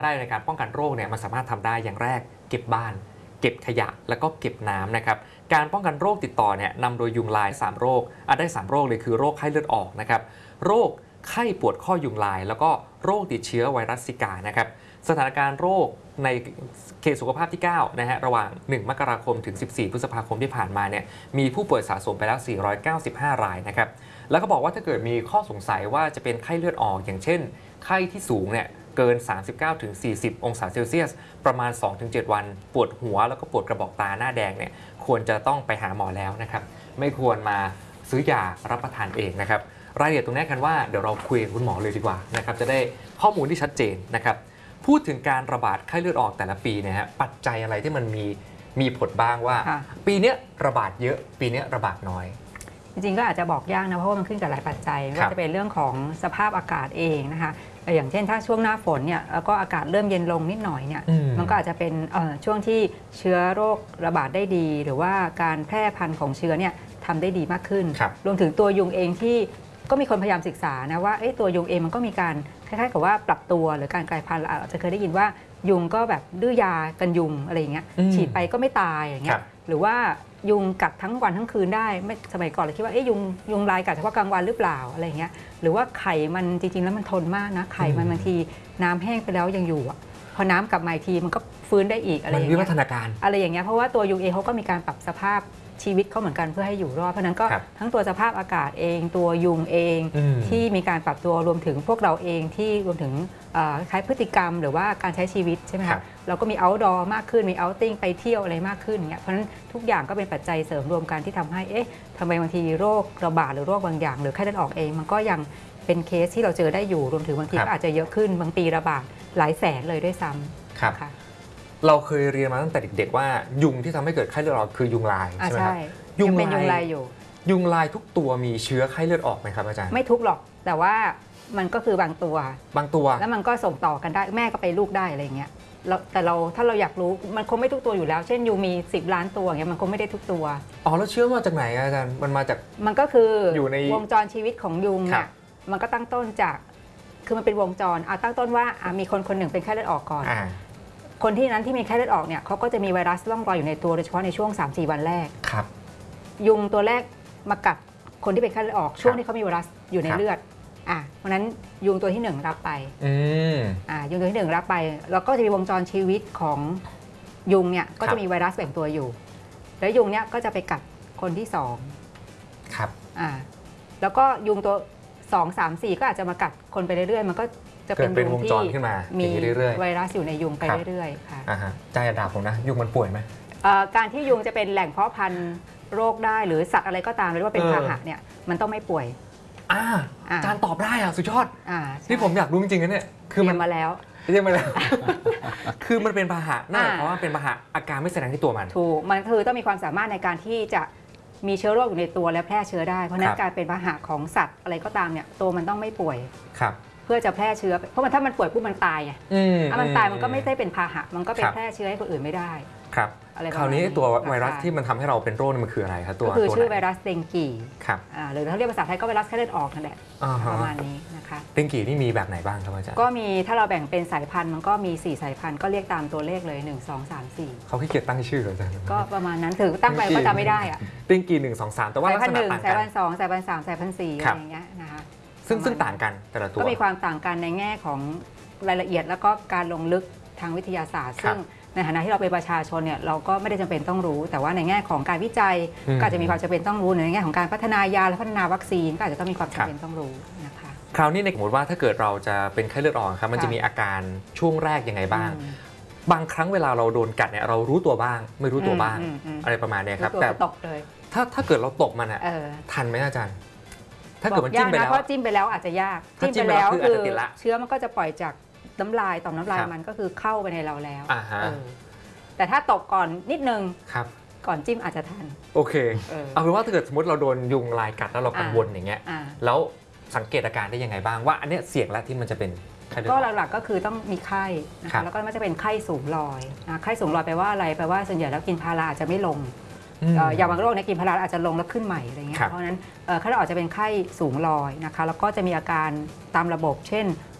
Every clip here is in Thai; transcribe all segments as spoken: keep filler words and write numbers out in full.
ได้ในการป้องกันโรคเนี่ยมันสามารถทำได้อย่างแรกเก็บบ้านเก็บขยะแล้วก็เก็บน้ำนะครับการป้องกันโรคติดต่อเนี่ยนำโดยยุงลายสามโรคอ่ะได้สามโรคเลยคือโรคไข้เลือดออกนะครับโรคไข้ปวดข้อยุงลายแล้วก็โรคติดเชื้อไวรัสซิกานะครับสถานการณ์โรคในเขตสุขภาพที่เก้านะฮะระหว่างหนึ่งมกราคมถึงสิบสี่พฤษภาคมที่ผ่านมาเนี่ยมีผู้ป่วยสะสมไปแล้วสี่ร้อยเก้าสิบห้ารายนะครับแล้วก็บอกว่าถ้าเกิดมีข้อสงสัยว่าจะเป็นไข้เลือดออกอย่างเช่นไข้ที่สูงเนี่ยเกิน สามสิบเก้าถึงสี่สิบ องศาเซลเซียสประมาณ สองถึงเจ็ด วันปวดหัวแล้วก็ปวดกระบอกตาหน้าแดงเนี่ยควรจะต้องไปหาหมอแล้วนะครับไม่ควรมาซื้อยารับประทานเองนะครับรายละเอียดตรงนี้กันว่าเดี๋ยวเราคุยกับคุณหมอเลยดีกว่านะครับจะได้ข้อมูลที่ชัดเจนนะครับพูดถึงการระบาดไข้เลือดออกแต่ละปีเนี่ยฮะปัจจัยอะไรที่มันมีมีผลบ้างว่าปีนี้ระบาดเยอะปีนี้ระบาดน้อยจริงๆก็อาจจะบอกยากนะเพราะว่ามันขึ้นกับหลายปัจจัยก็จะเป็นเรื่องของสภาพอากาศเองนะคะอย่างเช่นถ้าช่วงหน้าฝนเนี่ยแล้วก็อากาศเริ่มเย็นลงนิดหน่อยเนี่ยมันก็อาจจะเป็นช่วงที่เชื้อโรคระบาดได้ดี หรือว่าการแพร่พันธุ์ของเชื้อเนี่ยทำได้ดีมากขึ้นรวมถึงตัวยุงเองที่ก็มีคนพยายามศึกษานะว่าตัวยุงเองมันก็มีการคล้ายๆกับว่าปรับตัวหรือการกลายพันธุ์อาจจะเคยได้ยินว่ายุงก็แบบดื้อยากันยุงอะไรอย่างเงี้ยฉีดไปก็ไม่ตายอย่างเงี้ยหรือว่ายุงกัดทั้งวันทั้งคืนได้ไม่สมัยก่อนเราคิดว่าเอ๊ยยุงยุงลายกัดเฉพาะกลางวันหรือเปล่าอะไรอย่างเงี้ยหรือว่าไข่มันจริงๆแล้วมันทนมากนะไข่มันบางทีน้ำแห้งไปแล้วยังอยู่อ่ะพอน้ำกลับมาอีกทีมันก็ฟื้นได้อีกอะไรอย่างเงี้ยมันวิวัฒนาการอะไรอย่างเงี้ยเพราะว่าตัวยุงเองเขาก็มีการปรับสภาพชีวิตเขาเหมือนกันเพื่อให้อยู่รอดเพราะนั้นก็ทั้งตัวสภาพอากาศเองตัวยุงเองที่มีการปรับตัวรวมถึงพวกเราเองที่รวมถึงคล้ายพฤติกรรมหรือว่าการใช้ชีวิตใช่ไหมครับเราก็มี outdoor มากขึ้นมี outing ไปเที่ยวอะไรมากขึ้นเงี้ยเพราะฉะนั้นทุกอย่างก็เป็นปัจจัยเสริมรวมกันที่ทำให้เอ๊ะทำไมบางทีโรคระบาดหรือโรคบางอย่างหรือไข้เลือดออกเองมันก็ยังเป็นเคสที่เราเจอได้อยู่รวมถึงบางทีก็อาจจะเยอะขึ้นบางปีระบาดหลายแสนเลยด้วยซ้ำครับเราเคยเรียนมาตั้งแต่เด็กๆว่ายุงที่ทำให้เกิดไข้เลือดออกคือยุงลายใช่ไหมครับยุงเป็นยุงลายอยู่ยุงลายทุกตัวมีเชื้อไข้เลือดออกไหมครับอาจารย์ไม่ทุกหรอกแต่ว่ามันก็คือบางตัวบางตัวแล้วมันก็ส่งต่อกันได้แม่ก็ไปลูกได้อะไรเงี้ยแต่เราถ้าเราอยากรู้มันคงไม่ทุกตัวอยู่แล้วเช่นยุงมีสิบล้านตัวอย่างเงี้ยมันคงไม่ได้ทุกตัวอ๋อแล้วเชื้อมาจากไหนอาจารย์มันมาจากมันก็คืออยู่ในวงจรชีวิตของยุงเนี่ยมันก็ตั้งต้นจากคือมันเป็นวงจรเอาตั้งต้นว่ามีคนคนหนึ่งเป็นไข้เลือดออกก่อนคนที่นั้นที่มีไข้เลือดออกเนี่ยเขาก็จะมีไวรัสล่องลอยอยู่ในตัวโดยเฉพาะในช่วง สามถึงสี่ วันแรกครับยุงตัวแรกมากัดคนที่เป็นไข้เลือดออกช่วงที่เขามีไวรัสอยู่ในเลือดอ่ะเพราะนั้นยุงตัวที่หนึ่งรับไปอ่ายุงตัวที่หนึ่งรับไปแล้วก็จะมีวงจรชีวิตของยุงเนี่ยก็จะมีไวรัสแบ่งตัวอยู่แล้วยุงเนี่ยก็จะไปกัดคนที่สองครับอ่าแล้วก็ยุงตัวสองสามสี่ก็อาจจะมากัดคนไปเรื่อยๆมันก็จะเป็นวงจรขึ้นมามีไวรัสอยู่ในยุงไปเรื่อยๆค่ะใจดาบผมนะยุงมันป่วยไหมการที่ยุงจะเป็นแหล่งเพาะพันธุ์โรคได้หรือสัตว์อะไรก็ตามหรือว่าเป็นพาหะเนี่ยมันต้องไม่ป่วยอ่าอาจารย์ตอบได้อ่ะสุดยอดที่ผมอยากรู้จริงๆนะเนี่ยคือมันมาแล้วเรียกมาแล้วคือมันเป็นพาหะนั่นหมายความว่าเป็นพาหะอาการไม่แสดงที่ตัวมันถูกมันคือต้องมีความสามารถในการที่จะมีเชื้อโรคอยู่ในตัวและแพร่เชื้อได้เพราะนั้นการเป็นพาหะของสัตว์อะไรก็ตามเนี่ยตัวมันต้องไม่ป่วยครับเพื่อจะแพร่เชื้อเพราะมันถ้ามันป่วยปุ๊บมันตายไงถ้ามันตายมันก็ไม่ได้เป็นพาหะมันก็เป็นแพร่เชื้อให้คนอื่นไม่ได้ครับคราวนี้ตัวไวรัสที่มันทำให้เราเป็นโรคมันคืออะไรครับตัวก็คือชื่อไวรัสเดงกีครับหรือถ้าเรียกภาษาไทยก็ไวรัสไข้เลือดออกนั่นแหละประมาณนี้นะคะเดงกีนี่มีแบบไหนบ้างครับอาจารย์ก็มีถ้าเราแบ่งเป็นสายพันธุ์มันก็มีสี่สายพันธุ์ก็เรียกตามตัวเลขเลยหนึ่ง สอง สาม สี่เขาขี้เกียจตั้งชื่ออาจารย์ก็ประมาณนั้นถือตั้งไปก็จำไม่ได้อะเดงกีหนึ่ง สอง สามแต่ว่าลักษณะต่างกันสายพันธุ์สองสายพันธุ์สามสายพันธุ์สี่อะไรอย่างเงี้ยนะคะซึ่งซึ่งต่างกันแต่ละตัวก็มีความต่างกันในแง่ของรายละเอียดแล้วก็การลงลึกทางวิทยาศาสตร์ซึ่งในฐานะที่เราเป็นประชาชนเนี่ยเราก็ไม่ได้จำเป็นต้องรู้แต่ว่าในแง่ของการวิจัยก็อาจจะมีความจำเป็นต้องรู้ในแง่ของการพัฒนายาและพัฒนาวัคซีนก็อาจจะต้องมีความจำเป็นต้องรู้นะคะคราวนี้ในสมมติว่าถ้าเกิดเราจะเป็นไข้เลือดออกครับมันจะมีอาการช่วงแรกยังไงบ้างบางครั้งเวลาเราโดนกัดเนี่ยเรารู้ตัวบ้างไม่รู้ตัวบ้างอะไรประมาณนี้ครับแต่ตกเลยถ้าถ้าเกิดเราตกมันอ่ะทันไหมอาจารย์ถ้าเกิดมันจิ้มไปแล้วเพราะจิ้มไปแล้วอาจจะยากจิ้มไปแล้วคือเชื้อมันก็จะปล่อยจากน้ำลายต่อมน้ำลายมันก็คือเข้าไปในเราแล้วแต่ถ้าตกก่อนนิดนึงก่อนจิ้มอาจจะทันโอเคเอาเป็นว่าถ้าเกิดสมมติเราโดนยุงลายกัดแล้วเรากังวลอย่างเงี้ยแล้วสังเกตอาการได้ยังไงบ้างว่าอันนี้เสี่ยงแล้วที่มันจะเป็นก็หลักๆก็คือต้องมีไข้นะคะแล้วก็มันจะเป็นไข้สูงลอยไข้สูงลอยแปลว่าอะไรแปลว่าส่วนใหญ่แล้วกินพาราอาจจะไม่ลงอย่างบางโรคในกินพาราอาจจะลงแล้วขึ้นใหม่อะไรเงี้ยเพราะฉะนั้นไข้เราอาจจะเป็นไข้สูงลอยนะคะแล้วก็จะมีอาการตามระบบเช่น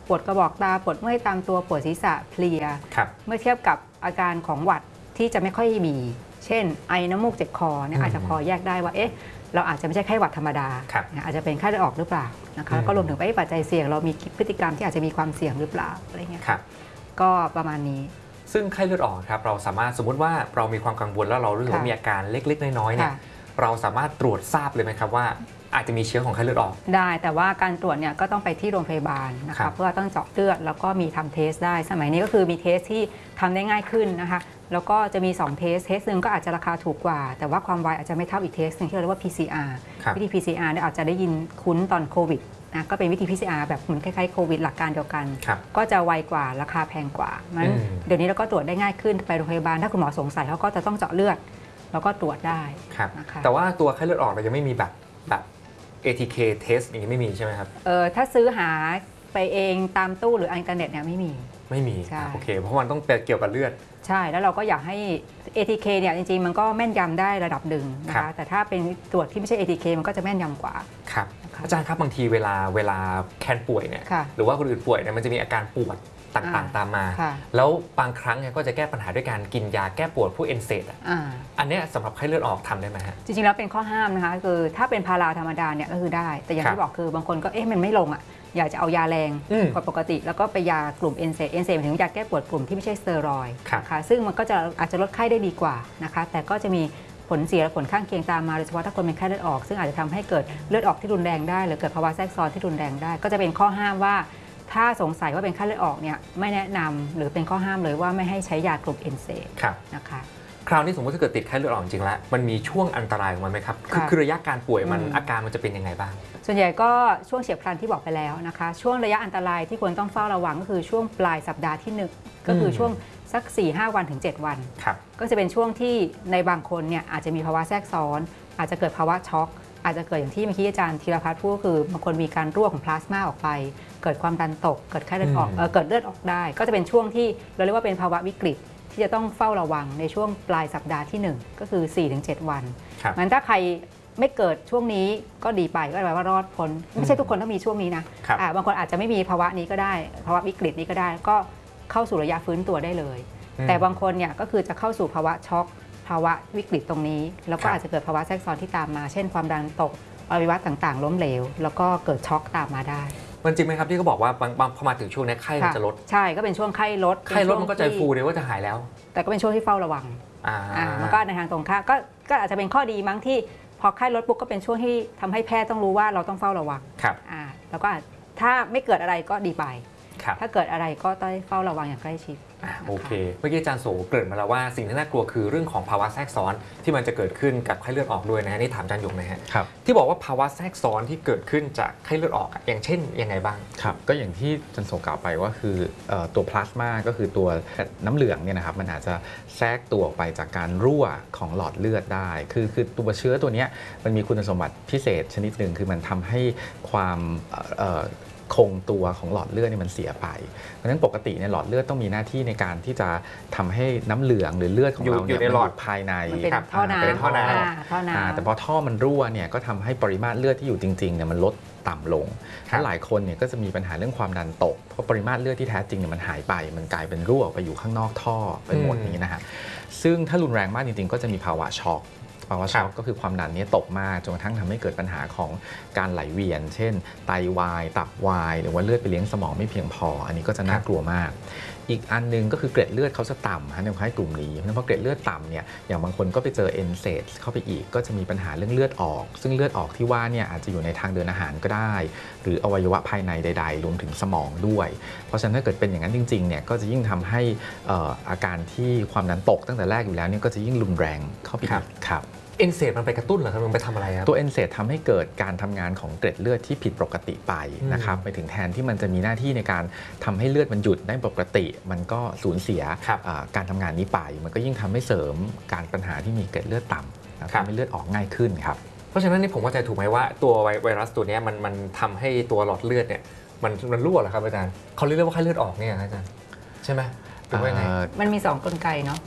ปวดกระบอกตาปวดเมื่อยตามตัวปวดศีรษะเพลียเมื่อเทียบกับอาการของหวัดที่จะไม่ค่อยมีเช่นไอน้ำมูกเจ็บคอเนี่ยอาจจะพอแยกได้ว่าเอ๊ะเราอาจจะไม่ใช่ไข้หวัดธรรมดาอาจจะเป็นไข้เลือดออกหรือเปล่านะคะก็รวมถึงไปปัจจัยเสี่ยงเรามีพฤติกรรมที่อาจจะมีความเสี่ยงหรือเปล่าอะไรเงี้ยก็ประมาณนี้ซึ่งไข้เลือดออกครับเราสามารถสมมุติว่าเรามีความกังวลแล้วเรารู้สึกว่ามีอาการเล็กๆน้อยๆเนี่ยเราสามารถตรวจทราบเลยไหมครับว่าอาจจะมีเชื้อของไข้เลือดออกได้แต่ว่าการตรวจเนี่ยก็ต้องไปที่โรงพยาบาลนะคะเพื่อต้องเจาะเลือดแล้วก็มีทำเทสได้สมัยนี้ก็คือมีเทสที่ทำได้ง่ายขึ้นนะคะแล้วก็จะมีสองเทสเทสหนึ่งก็อาจจะราคาถูกกว่าแต่ว่าความไวอาจจะไม่เท่าอีกเทสหนึ่งที่เราเรียกว่า พี ซี อาร์ วิธี พี ซี อาร์ เนี่ยอาจจะได้ยินคุ้นตอนโควิดนะก็เป็นวิธี พี ซี อาร์ แบบเหมือนคล้ายๆโควิดหลักการเดียวกันก็จะไวกว่าราคาแพงกว่ามันเดี๋ยวนี้เราก็ตรวจได้ง่ายขึ้นไปโรงพยาบาลถ้าคุณหมอสงสัยเขาก็จะต้องเจาะเลือดแล้วก็ตรวจได้นะคะแต่ว่าตัวไข้เลือดออกเรายังไม่มีแบบแบบ เอ ที เค test อย่างนี้ไม่มีใช่ไหมครับเออถ้าซื้อหาไปเองตามตู้หรืออินเทอร์เน็ตเนี่ยไม่มีไม่มีโอเคเพราะมันต้องเกี่ยวกับเลือดใช่แล้วเราก็อยากให้ เอ ที เค เนี่ยจริงๆมันก็แม่นยำได้ระดับหนึ่งนะคะแต่ถ้าเป็นตรวจที่ไม่ใช่ เอ ที เค มันก็จะแม่นยำกว่าครับอาจารย์ครับบางทีเวลาเวลาแคนป่วยเนี่ยหรือว่าคนอื่นป่วยเนี่ยมันจะมีอาการปวดต่างๆตามมาแล้วบางครั้งเนี่ยก็จะแก้ปัญหาด้วยการกินยาแก้ปวดพวกเอนเซดอ่ะอันนี้สำหรับไข้เลือดออกทำได้ไหมฮะจริงๆแล้วเป็นข้อห้ามนะคะคือถ้าเป็นพาราธรรมดาเนี่ยก็คือได้แต่อย่างที่บอกคือบางคนก็เอ๊ะมันไม่ลงอ่ะอยากจะเอายาแรงกว่าปกติแล้วก็ไปยากลุ่มเอนเซดเอนเซดหมายถึงยาแก้ปวดกลุ่มที่ไม่ใช่สเตียรอยด์นะคะซึ่งมันก็จะอาจจะลดไข้ได้ดีกว่านะคะแต่ก็จะมีผลเสียและผลข้างเคียงตามมาโดยเฉพาะถ้าคนเป็นไข้เลือดออกซึ่งอาจจะทำให้เกิดเลือดออกที่รุนแรงได้หรือเกิดภาวะแทรกซ้อนที่รุนแรงได้ก็จะเป็นข้อห้ามว่าถ้าสงสัยว่าเป็นไข้เลือดออกเนี่ยไม่แนะนำหรือเป็นข้อห้ามเลยว่าไม่ให้ใช้ยากลุ่มเอนเซดนะคะคราวนี้สมมติถ้าเกิดติดไข้เลือดออกจริงแล้วมันมีช่วงอันตรายของมันไหมครับคือระยะการป่วยมันอาการมันจะเป็นยังไงบ้างส่วนใหญ่ก็ช่วงเฉียบพลันที่บอกไปแล้วนะคะช่วงระยะอันตรายที่ควรต้องเฝ้าระวังก็คือช่วงปลายสัปดาห์ที่หนึ่งก็คือช่วงสัก สี่ห้า วันถึงเจ็ดวันก็จะเป็นช่วงที่ในบางคนเนี่ยอาจจะมีภาวะแทรกซ้อนอาจจะเกิดภาวะช็อกอาจจะเกิดอย่างที่เมื่อกี้อาจารย์ธีรพัฒน์พูดคือบางคนมีการรั่วของพลาสมาออกไปเกิดความดันตกเกิดไข้เลือดออกเออเกิดเลือดออกได้ก็จะเป็นช่วงที่เราเรียกว่าเป็นภาวะวิกฤตที่จะต้องเฝ้าระวังในช่วงปลายสัปดาห์ที่หนึ่งก็คือ สี่ถึงเจ็ด วันงั้นถ้าใครไม่เกิดช่วงนี้ก็ดีไปก็แปลว่ารอดพ้นไม่ใช่ทุกคนต้องมีช่วงนี้นะบางคนอาจจะไม่มีภาวะนี้ก็ได้ภาวะวิกฤตนี้ก็ได้ก็เข้าสู่ระยะฟื้นตัวได้เลยแต่บางคนเนี่ยก็คือจะเข้าสู่ภาวะช็อกภาวะวิกฤตตรงนี้แล้วก็อาจจะเกิดภาวะแทรกซ้อนที่ตามมาเช่นความดันตกอวัยวะต่างๆล้มเหลวแล้วก็เกิดช็อกตามมาได้มันจริงไหมครับที่เขาบอกว่าบางบางพอมาถึงช่วงนี้ไข้มันจะลดใช่ก็เป็นช่วงไข้ลดไข้ลดมันก็ใจฟูเลยว่าจะหายแล้วแต่ก็เป็นช่วงที่เฝ้าระวังอ่ามันก็ในทางตรงข้ามก็ก็อาจจะเป็นข้อดีมั้งที่พอไข้ลดปุ๊บก็เป็นช่วงที่ทำให้แพทย์ต้องรู้ว่าเราต้องเฝ้าระวังครับอ่าแล้วก็ถ้าไม่เกิดอะไรก็ดีไปถ้าเกิดอะไรก็ต้องเฝ้าระวังอย่างใกล้ชิดโอเคเมื่อกี้อาจารย์โสเกริ่นมาแล้วว่าสิ่งที่น่ากลัวคือเรื่องของภาวะแทรกซ้อนที่มันจะเกิดขึ้นกับไข้เลือดออกด้วยนะฮะนี่ถามอาจารย์หยงนะฮะที่บอกว่าภาวะแทรกซ้อนที่เกิดขึ้นจากไข้เลือดออกอย่างเช่นยังไงบ้างครับก็อย่างที่อาจารย์โสกล่าวไปว่าคือตัวพลาสมาก็คือตัวน้ำเหลืองเนี่ยนะครับมันอาจจะแทรกตัวออกไปจากการรั่วของหลอดเลือดได้คือคือตัวเชื้อตัวนี้มันมีคุณสมบัติพิเศษชนิดหนึ่งคือมันทำให้ความคงตัวของหลอดเลือดนี่มันเสียไปเพราะฉะนั้นปกติเนี่ยหลอดเลือดต้องมีหน้าที่ในการที่จะทำให้น้ำเหลืองหรือเลือดของเราเนี่ยอยู่ในหลอดภายในเป็นท่อน้ำเป็นท่อน้ำแต่พอท่อมันรั่วเนี่ยก็ทำให้ปริมาตรเลือดที่อยู่จริงๆเนี่ยมันลดต่ำลงและหลายคนเนี่ยก็จะมีปัญหาเรื่องความดันตกเพราะปริมาตรเลือดที่แท้จริงเนี่ยมันหายไปมันกลายเป็นรั่วไปอยู่ข้างนอกท่อไปหมดนี้นะฮะซึ่งถ้ารุนแรงมากจริงๆก็จะมีภาวะช็อกภาวะช็อกก็คือความดันนี้ตกมากจนกระทั่งทำให้เกิดปัญหาของการไหลเวียนเช่นไตวายตับวายหรือว่าเลือดไปเลี้ยงสมองไม่เพียงพออันนี้ก็จะน่ากลัวมากอีกอันนึงก็คือเกล็ดเลือดเขาจะต่ำฮะในคนไข้กลุ่มนี้เพราะเกล็ดเลือดต่ำเนี่ยอย่างบางคนก็ไปเจอเอนเซดเข้าไปอีกก็จะมีปัญหาเรื่องเลือดออกซึ่งเลือดออกที่ว่าเนี่ยอาจจะอยู่ในทางเดินอาหารก็ได้หรืออวัยวะภายในใดๆรวมถึงสมองด้วยเพราะฉะนั้นถ้าเกิดเป็นอย่างนั้นจริงๆเนี่ยก็จะยิ่งทำให้อาการที่ความดันตกตั้งแต่แรกอยู่แล้วเนี่ยก็จะยิ่งรุนแรงเข้าไปอีกครับเอนเซดมันไปกระตุ้นเหรอครับมันไปทำอะไรครับตัวเอนเซดทำให้เกิดการทำงานของเกล็ดเลือดที่ผิดปกติไปนะครับไปถึงแทนที่มันจะมีหน้าที่ในการทำให้เลือดมันหยุดได้ปกติมันก็สูญเสียการทำงานนี้ไปมันก็ยิ่งทำให้เสริมการปัญหาที่มีเกล็ดเลือดต่ำทำให้เลือดออกง่ายขึ้นครับเพราะฉะนั้นนี่ผมเข้าใจถูกไหมว่าตัวไวรัสตัวนี้มันมันทำให้ตัวหลอดเลือดเนี่ยมันมันรั่วเหรอครับอาจารย์เขาเรียกว่าไข้เลือดออกเนี่ยอาจารย์ใช่ไหมหรือว่าไงมันมีสองกลไกเนาะ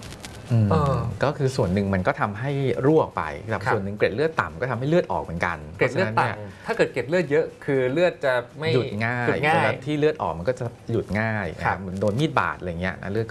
มเออก็คือส่วนหนึ่งมันก็ทำให้รั่วออกไปแต่ครับส่วนหนึ่งเกล็ดเลือดต่ำก็ทำให้เลือดออกเหมือนกันเกล็ดเลือดพราะฉะนั้นนี่ยต่ำถ้าเกิดเกล็ดเลือดเยอะคือเลือดจะไม่หยุดง่ายหยุดง่าเวย ลาที่เลือดออกมันก็จะหยุดง่ายครับเหมือนโดนมีดบาดอะไรเงี้ยนะเลือด